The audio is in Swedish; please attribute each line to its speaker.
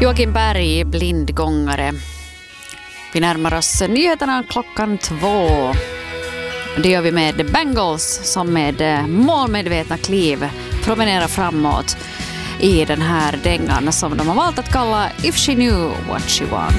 Speaker 1: Joakim Berg, blindgångare. Vi närmar oss nyheterna 2:00. Det gör vi med The Bangles som med målmedvetna kliv promenerar framåt i den här dängan som de har valt att kalla If She Knew What She Want.